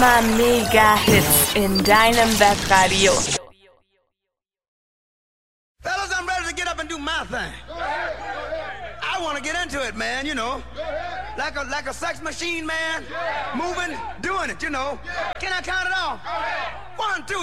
Immer mega Hits in deinem Webradio. Fellas, I'm ready to get up and do my thing. I want to get into it, man, you know. Like a sex machine, man. Moving, doing it, you know. Can I count it off? 1, 2,